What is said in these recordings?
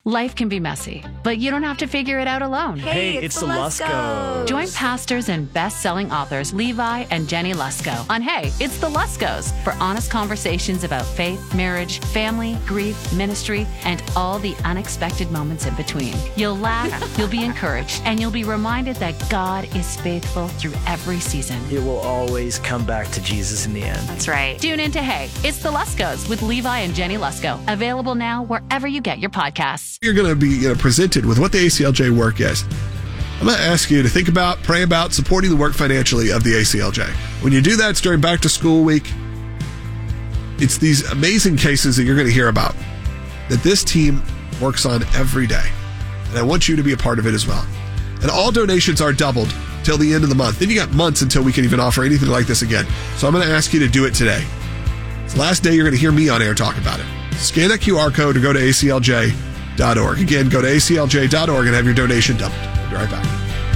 Life can be messy, but you don't have to figure it out alone. Hey, it's the Luskos. Join pastors and best-selling authors Levi and Jenny Lusko on Hey, It's the Luskos for honest conversations about faith, marriage, family, grief, ministry, and all the unexpected moments in between. You'll laugh, you'll be encouraged, and you'll be reminded that God is faithful through every season. It will always come back to Jesus in the end. That's right. Tune in to Hey, It's the Luskos with Levi and Jenny Lusko. Available now wherever you get your podcasts. You're going to be presented with what the ACLJ work is. I'm going to ask you to think about, pray about supporting the work financially of the ACLJ. When you do that, it's during back to school week. It's these amazing cases that you're going to hear about that this team works on every day. And I want you to be a part of it as well. And all donations are doubled till the end of the month. Then you got months until we can even offer anything like this again. So I'm going to ask you to do it today. It's the last day you're going to hear me on air talk about it. Scan that QR code or go to aclj.org. Again, go to aclj.org and have your donation doubled. I'll be right back.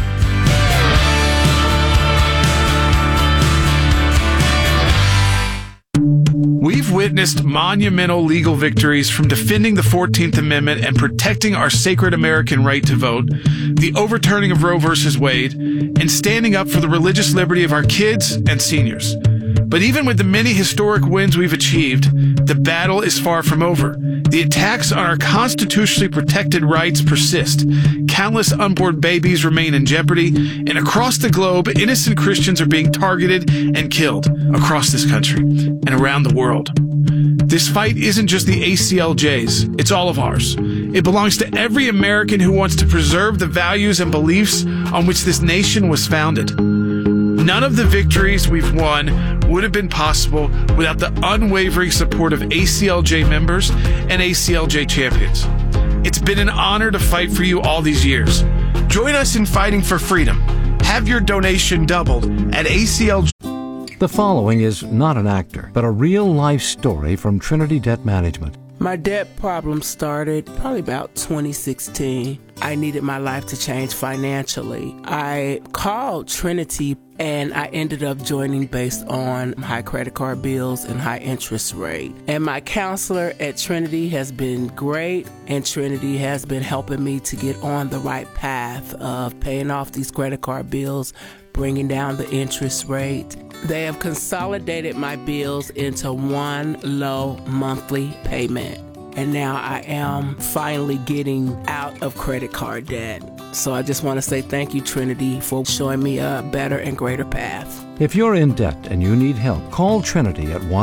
We've witnessed monumental legal victories from defending the 14th Amendment and protecting our sacred American right to vote, the overturning of Roe v. Wade, and standing up for the religious liberty of our kids and seniors. But even with the many historic wins we've achieved, the battle is far from over. The attacks on our constitutionally protected rights persist. Countless unborn babies remain in jeopardy, and across the globe, innocent Christians are being targeted and killed across this country and around the world. This fight isn't just the ACLJ's, it's all of ours. It belongs to every American who wants to preserve the values and beliefs on which this nation was founded. None of the victories we've won would have been possible without the unwavering support of ACLJ members and ACLJ champions. It's been an honor to fight for you all these years. Join us in fighting for freedom. Have your donation doubled at ACLJ. The following is not an actor, but a real-life story from Trinity Debt Management. My debt problem started probably about 2016. I needed my life to change financially. I called Trinity and I ended up joining based on high credit card bills and high interest rate. And my counselor at Trinity has been great, and Trinity has been helping me to get on the right path of paying off these credit card bills, bringing down the interest rate. They have consolidated my bills into one low monthly payment. And now I am finally getting out of credit card debt. So I just want to say thank you, Trinity, for showing me a better and greater path. If you're in debt and you need help, call Trinity at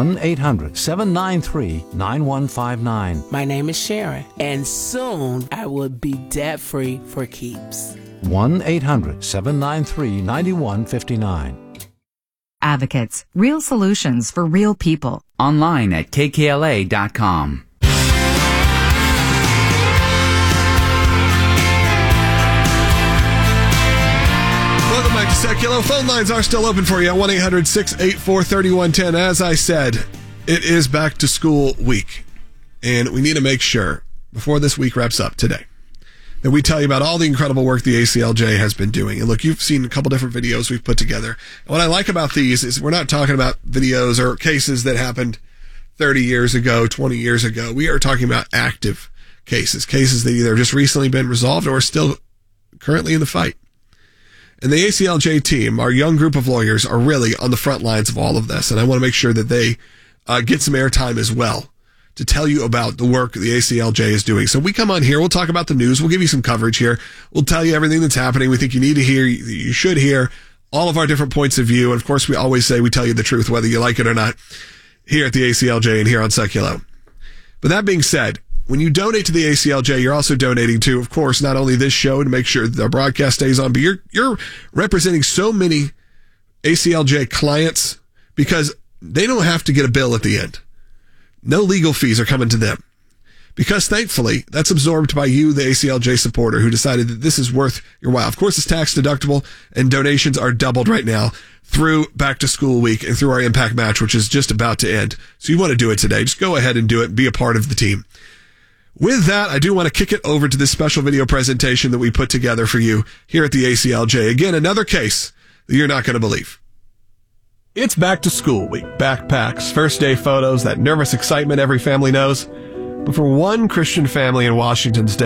1-800-793-9159. My name is Sharon, and soon I will be debt-free for keeps. 1-800-793-9159. Advocates, real solutions for real people. Online at kkla.com. Welcome back to Secular. Phone lines are still open for you at 1-800-684-3110. As I said, it is back to school week, and we need to make sure, before this week wraps up today, that we tell you about all the incredible work the ACLJ has been doing. And look, you've seen a couple different videos we've put together. And what I like about these is we're not talking about videos or cases that happened 30 years ago, 20 years ago. We are talking about active cases that either just recently been resolved or are still currently in the fight. And the ACLJ team, our young group of lawyers, are really on the front lines of all of this. And I want to make sure that they get some airtime as well to tell you about the work the ACLJ is doing. So we come on here, we'll talk about the news, we'll give you some coverage here, we'll tell you everything that's happening. We think you need to hear, you should hear all of our different points of view. And of course, we always say we tell you the truth, whether you like it or not, here at the ACLJ and here on Seculo. But that being said, when you donate to the ACLJ, you're also donating to, of course, not only this show to make sure that our broadcast stays on, but you're representing so many ACLJ clients because they don't have to get a bill at the end. No legal fees are coming to them because thankfully that's absorbed by you, the ACLJ supporter, who decided that this is worth your while. Of course, it's tax deductible and donations are doubled right now through back to school week and through our impact match, which is just about to end. So you want to do it today. Just go ahead and do it and be a part of the team. With that, I do want to kick it over to this special video presentation that we put together for you here at the ACLJ. Again, another case that you're not going to believe. It's back to school week. Backpacks, first day photos, that nervous excitement every family knows. But for one Christian family in Washington state,